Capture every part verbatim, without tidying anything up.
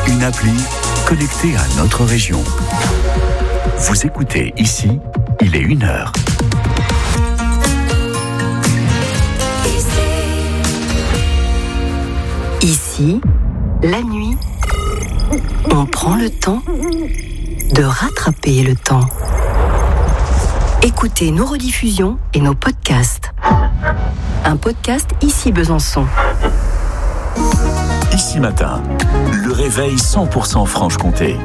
une appli connectée à notre région. Vous écoutez ici, il est une heure. Ici, la nuit, on prend le temps de rattraper le temps. Écoutez nos rediffusions et nos podcasts. Un podcast Ici Besançon. Ici matin, le réveil cent pour cent Franche-Comté.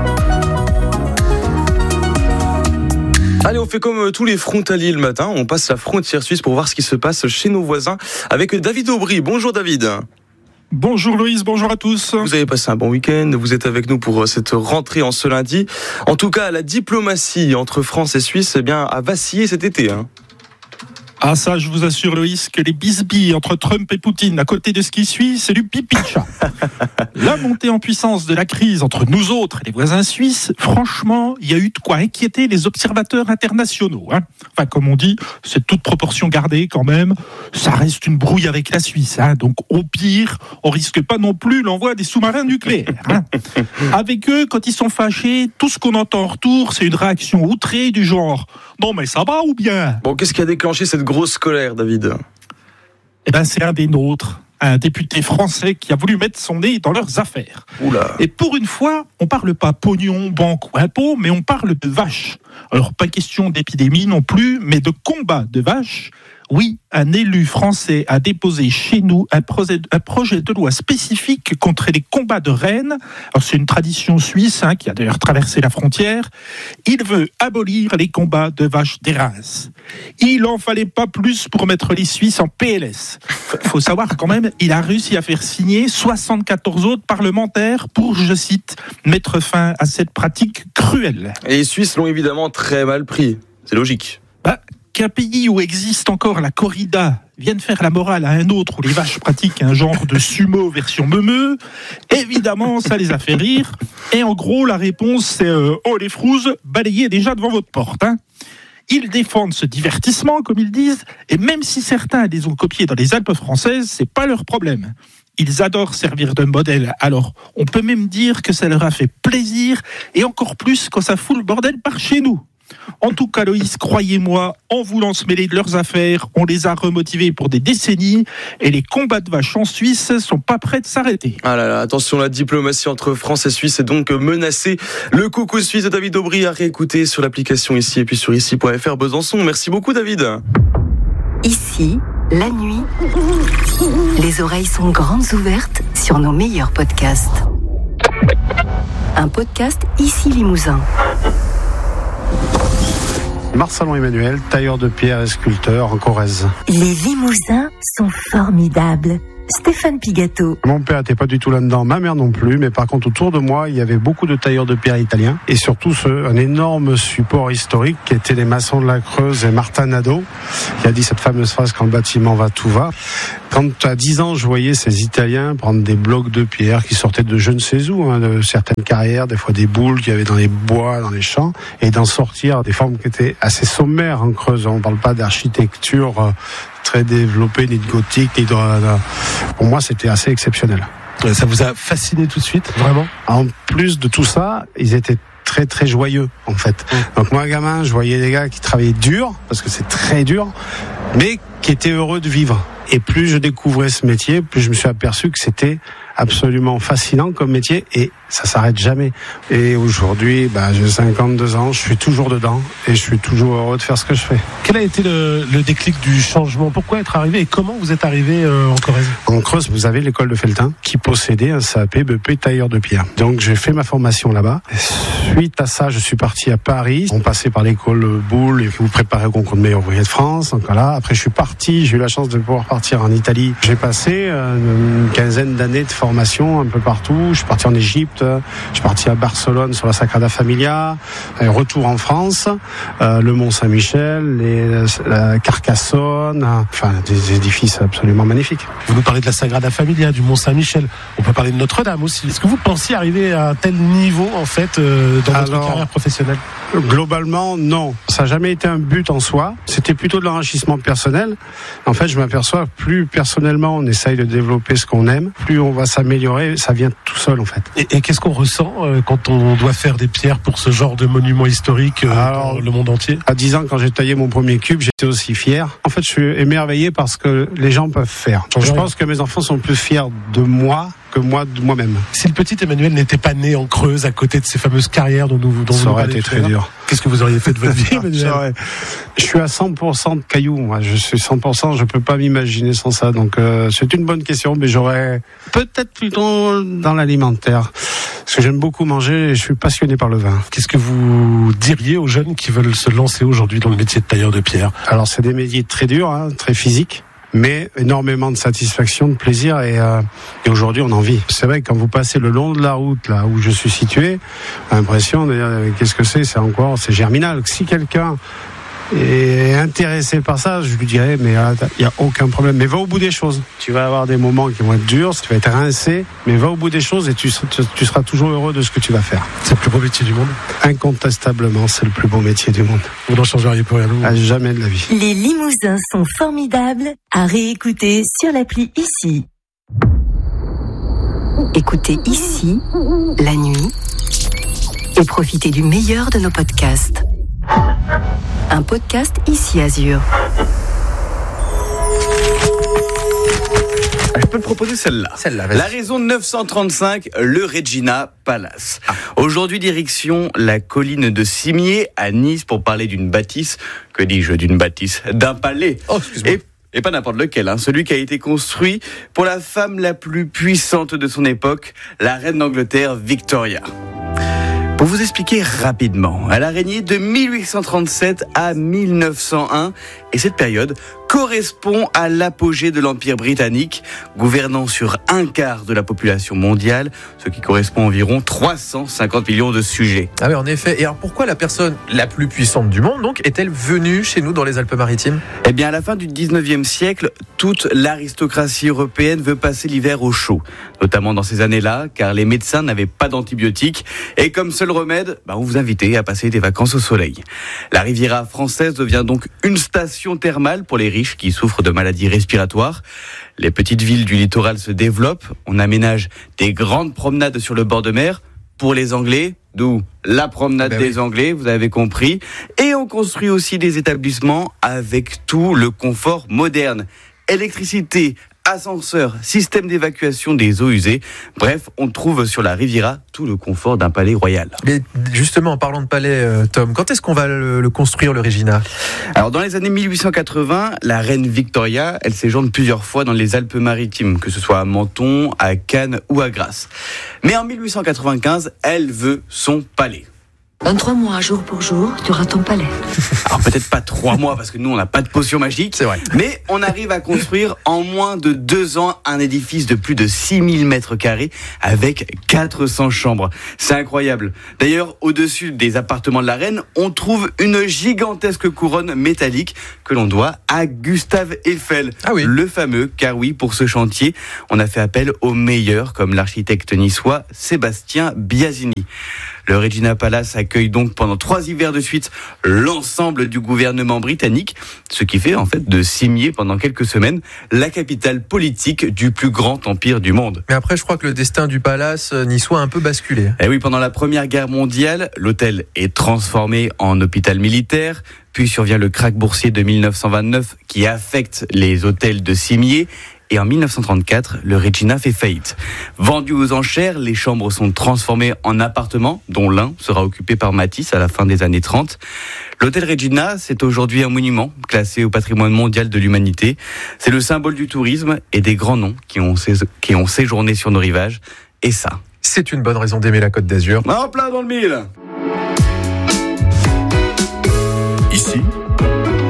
Allez, on fait comme tous les frontaliers le matin, on passe la frontière suisse pour voir ce qui se passe chez nos voisins avec David Aubry. Bonjour David. Bonjour Loïs, bonjour à tous. Vous avez passé un bon week-end, vous êtes avec nous pour cette rentrée en ce lundi. En tout cas, la diplomatie entre France et Suisse eh bien, a vacillé cet été. Hein. Ah ça, je vous assure Loïs, que les bisbilles entre Trump et Poutine à côté de ce qui suit, c'est du pipi de chat. La montée en puissance de la crise entre nous autres et les voisins suisses, franchement, il y a eu de quoi inquiéter les observateurs internationaux. Hein. Enfin, comme on dit, c'est toute proportion gardée quand même, ça reste une brouille avec la Suisse. Hein. Donc au pire, on risque pas non plus l'envoi des sous-marins nucléaires. Hein. Avec eux, quand ils sont fâchés, tout ce qu'on entend en retour, c'est une réaction outrée du genre « Non mais ça va ou bien ?» Bon, qu'est-ce qui a déclenché cette grosse colère, David ? Eh ben, c'est un des nôtres, un député français qui a voulu mettre son nez dans leurs affaires. Oula. Et pour une fois, on parle pas pognon, banque ou impôt, mais on parle de vaches. Alors, pas question d'épidémie non plus, mais de combat de vaches. Oui, un élu français a déposé chez nous un projet, un projet de loi spécifique contre les combats de rennes. Alors, c'est une tradition suisse hein, qui a d'ailleurs traversé la frontière. Il veut abolir les combats de vaches d'Érins. Il en fallait pas plus pour mettre les Suisses en P L S. Il faut savoir quand même, il a réussi à faire signer soixante-quatorze autres parlementaires pour, je cite, mettre fin à cette pratique cruelle. Et les Suisses l'ont évidemment très mal pris. C'est logique. Bah, qu'un pays où existe encore la corrida vienne faire la morale à un autre où les vaches pratiquent un genre de sumo version meumeux, évidemment, ça les a fait rire. Et en gros, la réponse, c'est euh, « Oh les frouzes, balayez déjà devant votre porte hein. ». Ils défendent ce divertissement, comme ils disent, et même si certains les ont copiés dans les Alpes françaises, c'est pas leur problème. Ils adorent servir de modèle, alors on peut même dire que ça leur a fait plaisir, et encore plus quand ça fout le bordel par chez nous. En tout cas, Loïs, croyez-moi, en voulant se mêler de leurs affaires, on les a remotivés pour des décennies et les combats de vaches en Suisse sont pas prêts de s'arrêter. Ah là là, attention, la diplomatie entre France et Suisse est donc menacée. Le coucou suisse de David Aubry à réécouter sur l'application ici et puis sur ici point f r Besançon. Merci beaucoup David. Ici, la nuit, les oreilles sont grandes ouvertes sur nos meilleurs podcasts. Un podcast Ici Limousin. Marcelon Emmanuel, tailleur de pierre et sculpteur en Corrèze. Les Limousins sont formidables. Stéphane Pigato. Mon père n'était pas du tout là-dedans, ma mère non plus, mais par contre autour de moi, il y avait beaucoup de tailleurs de pierre italiens et surtout ce, un énorme support historique qui était les maçons de la Creuse et Martin Nadeau, qui a dit cette fameuse phrase « Quand le bâtiment va, tout va ». Quand à dix ans, je voyais ces Italiens prendre des blocs de pierre qui sortaient de je ne sais où, hein, de certaines carrières, des fois des boules qu'il y avait dans les bois, dans les champs, et d'en sortir des formes qui étaient assez sommaires en Creuse. On ne parle pas d'architecture euh, très développée, ni de gothique, ni de... Pour moi, c'était assez exceptionnel. Ça vous a fasciné tout de suite, vraiment ? En plus de tout ça, ils étaient très très joyeux en fait. Donc moi gamin, je voyais des gars qui travaillaient dur, parce que c'est très dur, mais qui étaient heureux de vivre. Et plus je découvrais ce métier, plus je me suis aperçu que c'était absolument fascinant comme métier et ça s'arrête jamais. Et aujourd'hui, bah, j'ai cinquante-deux ans, je suis toujours dedans et je suis toujours heureux de faire ce que je fais. Quel a été le, le déclic du changement ? Pourquoi être arrivé et comment vous êtes arrivé euh, en Corrèze ? En Creuse, vous avez l'école de Felletin qui possédait un C A P B P tailleur de pierre. Donc j'ai fait ma formation là-bas. Suite à ça, je suis parti à Paris. On passait par l'école Boulle et vous préparez au concours de meilleur ouvrier de France. Donc voilà. Après, je suis parti. J'ai eu la chance de pouvoir partir en Italie. J'ai passé une quinzaine d'années de formation un peu partout. Je suis parti en Égypte. Je suis parti à Barcelone sur la Sagrada Familia. Retour en France, euh, le Mont-Saint-Michel, les, la Carcassonne. Enfin, des édifices absolument magnifiques. Vous nous parlez de la Sagrada Familia, du Mont-Saint-Michel. On peut parler de Notre-Dame aussi. Est-ce que vous pensiez arriver à un tel niveau en fait euh, dans votre Alors, carrière professionnelle ? Globalement, non. Ça n'a jamais été un but en soi. C'était plutôt de l'enrichissement personnel. En fait, je m'aperçois, plus personnellement on essaye de développer ce qu'on aime, plus on va s'améliorer, ça vient tout seul en fait. Et, et qu'est-ce qu'on ressent euh, quand on doit faire des pierres pour ce genre de monument historique euh, Alors, dans le monde entier ? À dix ans, quand j'ai taillé mon premier cube, j'étais aussi fier. En fait, je suis émerveillé parce que les gens peuvent faire. Je pense que mes enfants sont plus fiers de moi que moi de moi-même. Si le petit Emmanuel n'était pas né en Creuse, à côté de ces fameuses carrières dont nous dont ça vous aurait parlez été très tout à l'heure, dur. Qu'est-ce que vous auriez fait de votre vie, Emmanuel ? J'aurais- Je suis à cent pour cent de cailloux, moi. Je suis cent pour cent, je peux pas m'imaginer sans ça. Donc, euh, c'est une bonne question, mais j'aurais peut-être plutôt dans l'alimentaire. Parce que j'aime beaucoup manger et je suis passionné par le vin. Qu'est-ce que vous diriez aux jeunes qui veulent se lancer aujourd'hui dans le métier de tailleur de pierre ? Alors, c'est des métiers très durs, hein, très physiques, mais énormément de satisfaction, de plaisir, et, euh, et aujourd'hui, on en vit. C'est vrai que quand vous passez le long de la route, là où je suis situé, l'impression de dire, euh, qu'est-ce que c'est ? C'est encore, c'est germinal. Si quelqu'un est intéressé par ça, je lui dirais, mais il n'y a aucun problème. Mais va au bout des choses. Tu vas avoir des moments qui vont être durs, tu vas être rincé, mais va au bout des choses et tu, tu, tu seras toujours heureux de ce que tu vas faire. C'est le plus beau métier du monde. Incontestablement, c'est le plus beau métier du monde. Vous n'en changeriez pour rien. Vous. À jamais de la vie. Les Limousins sont formidables à réécouter sur l'appli Ici. Écoutez Ici, la nuit, et profitez du meilleur de nos podcasts. Un podcast Ici Azur. Je peux te proposer celle-là. Celle-là, vas-y. La raison neuf cent trente-cinq, le Regina Palace. Ah. Aujourd'hui, direction la colline de Cimier à Nice pour parler d'une bâtisse. Que dis-je, d'une bâtisse ? D'un palais. Oh, excuse-moi. Et, et pas n'importe lequel, hein, celui qui a été construit pour la femme la plus puissante de son époque, la reine d'Angleterre Victoria. Pour vous expliquer rapidement, elle a régné de mille huit cent trente-sept à mille neuf cent un et cette période correspond à l'apogée de l'Empire britannique, gouvernant sur un quart de la population mondiale, ce qui correspond à environ trois cent cinquante millions de sujets. Ah oui, en effet. Et alors pourquoi la personne la plus puissante du monde donc est-elle venue chez nous dans les Alpes-Maritimes ? Eh bien, à la fin du dix-neuvième siècle, toute l'aristocratie européenne veut passer l'hiver au chaud, notamment dans ces années-là, car les médecins n'avaient pas d'antibiotiques et comme seul remède, bah, on vous invitait à passer des vacances au soleil. La Riviera française devient donc une station thermale pour les riches qui souffrent de maladies respiratoires. Les petites villes du littoral se développent. On aménage des grandes promenades sur le bord de mer pour les Anglais, d'où la promenade ben des oui. Anglais, vous avez compris. Et on construit aussi des établissements avec tout le confort moderne. Électricité, ascenseur, système d'évacuation des eaux usées. Bref, on trouve sur la Riviera tout le confort d'un palais royal. Mais justement, en parlant de palais, euh, Tom, quand est-ce qu'on va le, le construire, le Regina ? Alors, dans les années mille huit cent quatre-vingts, la reine Victoria, elle séjourne plusieurs fois dans les Alpes-Maritimes, que ce soit à Menton, à Cannes ou à Grasse. Mais en mille huit cent quatre-vingt-quinze, elle veut son palais. vingt-trois mois, jour pour jour, tu auras ton palais. Alors peut-être pas trois mois parce que nous on n'a pas de potion magique. C'est vrai. Mais on arrive à construire en moins de deux ans un édifice de plus de six mille mètres carrés avec quatre cents chambres. C'est incroyable. D'ailleurs, au-dessus des appartements de la reine, on trouve une gigantesque couronne métallique que l'on doit à Gustave Eiffel. Ah oui. Le fameux, car oui, pour ce chantier, on a fait appel aux meilleurs comme l'architecte niçois Sébastien Biasini. Le Regina Palace accueille donc pendant trois hivers de suite l'ensemble du gouvernement britannique, ce qui fait en fait de Cimier pendant quelques semaines la capitale politique du plus grand empire du monde. Mais après, je crois que le destin du palace niçois a un peu basculé. Et oui, pendant la Première Guerre mondiale, l'hôtel est transformé en hôpital militaire, puis survient le krach boursier de mille neuf cent vingt-neuf qui affecte les hôtels de Cimier. Et en mille neuf cent trente-quatre, le Regina fait faillite. Vendu aux enchères, les chambres sont transformées en appartements, dont l'un sera occupé par Matisse à la fin des années trente. L'hôtel Regina, c'est aujourd'hui un monument classé au patrimoine mondial de l'humanité. C'est le symbole du tourisme et des grands noms qui ont, sé- qui ont séjourné sur nos rivages. Et ça, C'est une bonne raison d'aimer la Côte d'Azur. en plein dans le mille. Ici,